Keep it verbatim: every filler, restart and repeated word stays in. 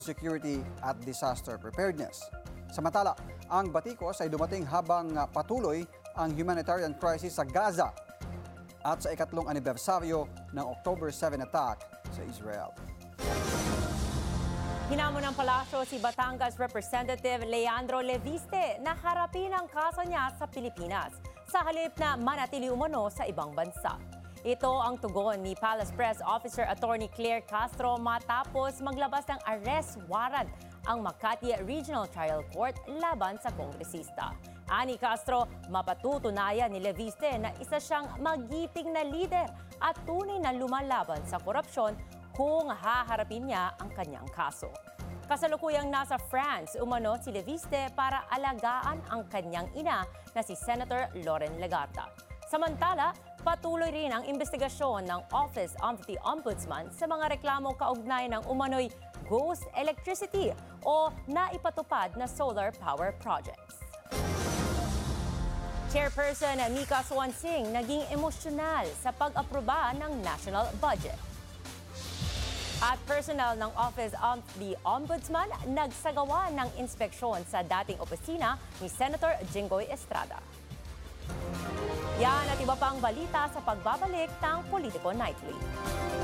security at disaster preparedness. Samantala, ang batikos ay dumating habang ah, patuloy ang humanitarian crisis sa Gaza at sa ikatlong anibersaryo ng October seventh attack sa Israel. Hinamon ng palasyo si Batangas Representative Leandro Leviste na harapin ang kaso niya sa Pilipinas sa halip na manatili umano sa ibang bansa. Ito ang tugon ni Palace Press Officer Attorney Claire Castro matapos maglabas ng arrest warrant ang Makati Regional Trial Court laban sa kongresista. Ani Castro, mapatutunayan ni Leviste na isa siyang magiting na lider at tunay na lumalaban sa korupsyon kung haharapin niya ang kanyang kaso. Kasalukuyang nasa France umano si Leviste para alagaan ang kanyang ina na si Senator Loren Legarda. Samantala, patuloy rin ang investigasyon ng Office of the Ombudsman sa mga reklamo kaugnay ng umano'y ghost electricity o naipatupad na solar power projects. Chairperson Mika Swansing naging emosyonal sa pag-aproba ng national budget. At personal ng Office of the Ombudsman nagsagawa ng inspeksyon sa dating opisina ni Senator Jinggoy Estrada. Yan at iba pang balita sa pagbabalik ng Politico Nightly.